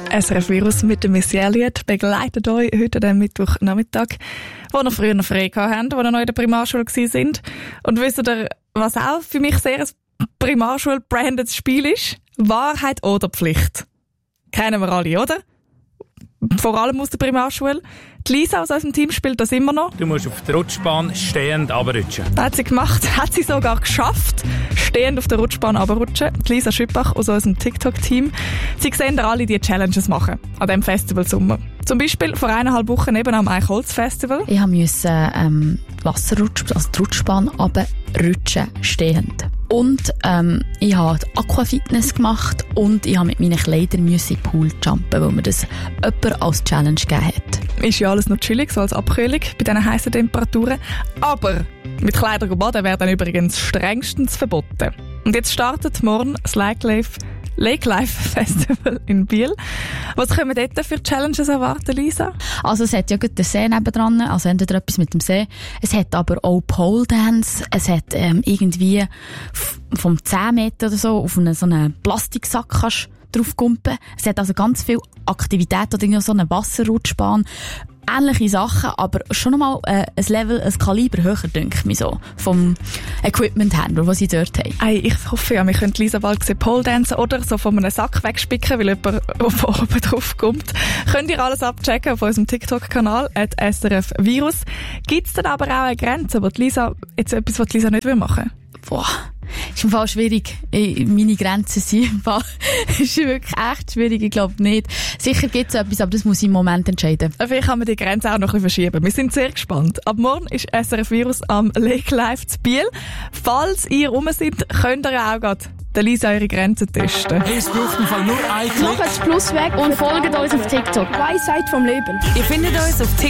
SRF Virus mit dem Missy Elliott begleitet euch heute am Mittwochnachmittag, wo ihr früher noch frei hatten, wo ihr noch in der Primarschule sind. Und wisst ihr, was auch für mich sehr ein Primarschul-branded Spiel ist? Wahrheit oder Pflicht. Kennen wir alle, oder? Vor allem aus der Primarschule. Die Lisa aus unserem Team spielt das immer noch. Du musst auf der Rutschbahn stehend runterrutschen. Das hat sie gemacht, hat sie sogar geschafft. Stehend auf der Rutschbahn runterrutschen. Die Lisa Schüppach aus unserem TikTok-Team. Sie sehen alle die Challenges machen an diesem Festival Sommer. Zum Beispiel vor 1,5 Wochen eben am Eichholz-Festival. Ich musste Wasserrutsch, also die Rutschbahn runterrutschen, stehend. Und ich habe Aquafitness gemacht und ich habe mit meinen Kleidern in den Pool jumpen, weil mir das jemand als Challenge gegeben hat. Ist ja alles noch chillig, so als Abkühlung bei diesen heißen Temperaturen. Aber mit Kleidern baden wäre dann übrigens strengstens verboten. Und jetzt startet morgen das Lake Life Festival in Biel. Was können wir dort für Challenges erwarten, Lisa? Also es hat ja gut den See nebendran, also entweder etwas mit dem See. Es hat aber auch Pole Dance. Es hat irgendwie vom 10 Meter oder so auf so einen Plastiksack kannst drauf kumpen. Es hat also ganz viele Aktivitäten oder irgendwie so eine Wasserrutschbahn. Ähnliche Sachen, aber schon nochmal ein Level, ein Kaliber höher, denke ich mir so. Vom Equipment her, was sie dort haben. Ei, ich hoffe ja, wir können Lisa bald sehen, Pole Dancen oder so von einem Sack wegspicken, weil jemand auf oben drauf kommt. Könnt ihr alles abchecken auf unserem TikTok-Kanal, @SRF Virus. Gibt's dann aber auch eine Grenze, wo die Lisa, jetzt etwas, was die Lisa nicht machen will? Boah. Ist im Fall schwierig. Meine Grenzen sind im Fall ist wirklich echt schwierig. Ich glaube nicht. Sicher gibt es etwas, aber das muss ich im Moment entscheiden. Vielleicht kann man die Grenze auch noch ein bisschen verschieben. Wir sind sehr gespannt. Ab morgen ist SRF Virus am Lake Life zu Biel. Falls ihr rum seid, könnt ihr auch gerade der Lisa ihre Grenzen testen. Es braucht im Fall nur ein Klick. Macht das Plus weg und folgt uns auf TikTok. Weisheit vom Leben. Ihr findet uns auf TikTok